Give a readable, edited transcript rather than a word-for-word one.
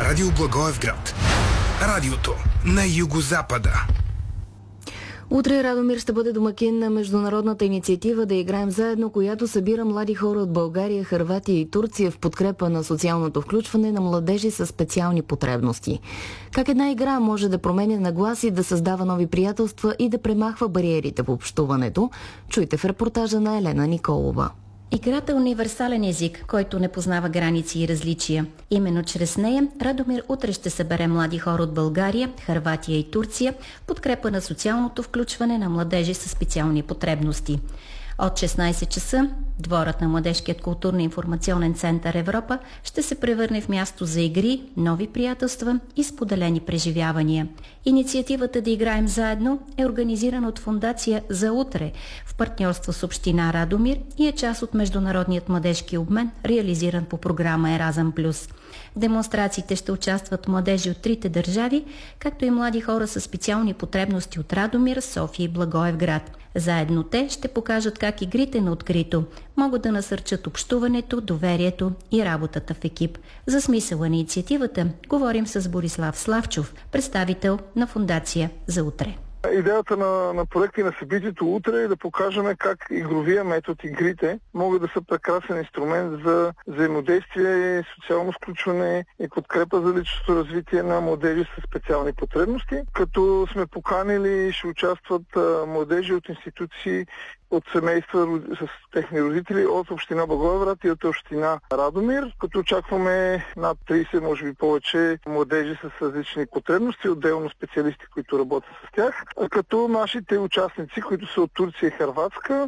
Радио Благоевград. Радиото на югозапада. Утре Радомир ще бъде домакин на международната инициатива "Да играем заедно", която събира млади хора от България, Хърватия и Турция в подкрепа на социалното включване на младежи с специални потребности. Как една игра може да променя нагласи, да създава нови приятелства и да премахва бариерите в общуването, чуйте в репортажа на Елена Николова. Играта е универсален език, който не познава граници и различия. Именно чрез нея Радомир утре ще събере млади хора от България, Хърватия и Турция в подкрепа на социалното включване на младежи с специални потребности. От 16 часа дворът на Младежкият културно-информационен център Европа ще се превърне в място за игри, нови приятелства и споделени преживявания. Инициативата "Да играем заедно" е организирана от Фондация "За утре" в партньорство с община Радомир и е част от международният младежки обмен, реализиран по програма Еразъм Плюс. В демонстрациите ще участват младежи от трите държави, както и млади хора с специални потребности от Радомир, София и Благоевград. Заедно те ще покажат как игрите на открито могат да насърчат общуването, доверието и работата в екип. За смисъла на инициативата говорим с Борислав Славчов, представител на Фондация "За утре". Идеята на проекта и на събитието утре е да покажем как игровия метод, игрите, могат да са прекрасен инструмент за взаимодействие, социално включване и подкрепа за личностно развитие на младежи с специални потребности. Като сме поканили, ще участват младежи от институции, от семейства с техни родители от община Благоевград и от община Радомир, като очакваме над 30, може би повече, младежи с различни потребности, отделно специалисти, които работят с тях. Като нашите участници, които са от Турция и Хърватска,